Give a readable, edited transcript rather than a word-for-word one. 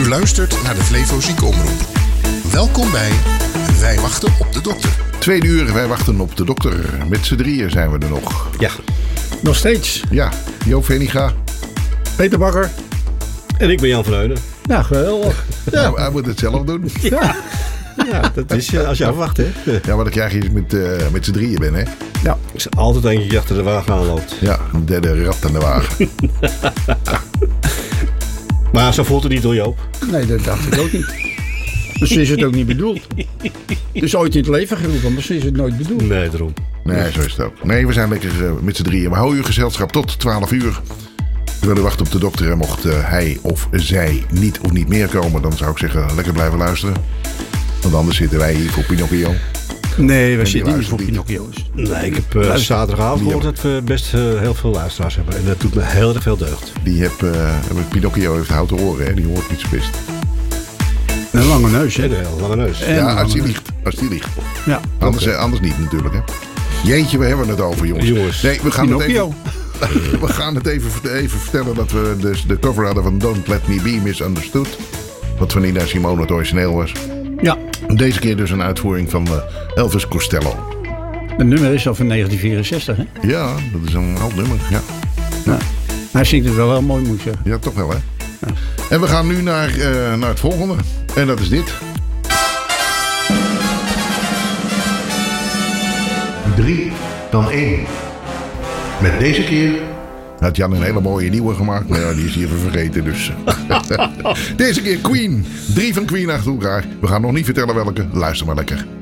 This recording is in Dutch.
luistert naar de Flevo Ziekenomroep. Welkom bij Wij wachten op de dokter. 2 uur, wij wachten op de dokter. Met z'n drieën zijn we er nog. Ja. Nog steeds. Ja, Joop Veniga. Peter Bakker. En ik ben Jan van Heunen. Ja, geweldig. Ja. Nou, hij moet het zelf doen. Ja. Ja, dat is als je afwacht, hè. Ja, maar dan krijg je met z'n drieën ben, hè? Ja. Er is altijd eentje die achter de wagen aanloopt. Ja, een derde rat aan de wagen. Maar zo voelt het niet door Joop. Nee, dat dacht ik ook niet. Dus is het ook niet bedoeld. Het is ooit in het leven geroepen, maar is het nooit bedoeld. Nee, daarom. Nee, zo is het ook. Nee, we zijn lekker met z'n drieën. We houden uw gezelschap tot 12 uur. Terwijl u wacht op de dokter en mocht hij of zij niet meer komen, dan zou ik zeggen, lekker blijven luisteren. Want anders zitten wij hier voor Pinocchio. Nee, we die zitten niet luistert voor niet. Pinocchio's. Nee, ik heb zaterdagavond gehoord dat we best heel veel luisteraars hebben. En dat doet me heel erg veel deugd. Pinocchio heeft houten oren, hè? Die hoort niet zo best. Een lange neus, hè? En een heel lange neus. En Ja, een als die lange ligt. Als die ligt. neus. Ja. Anders niet natuurlijk, hè. Jeetje, we hebben het over, jongens. Nee, we gaan Pinocchio. we gaan het even vertellen dat we dus de cover hadden van Don't Let Me Be Misunderstood. Wat van Nina Simone het origineel was. Ja. Deze keer dus een uitvoering van Elvis Costello. Het nummer is al van 1964, hè? Ja, dat is een oud nummer, ja. Ja. Hij zingt het wel heel mooi, moet ik zeggen. Ja, toch wel, hè. Ja. En we gaan nu naar het volgende. En dat is dit. 3 dan 1. Met deze keer had Jan een hele mooie nieuwe gemaakt. Maar ja, die is hier even vergeten, dus. Deze keer Queen. 3 van Queen achter elkaar. We gaan nog niet vertellen welke. Luister maar lekker.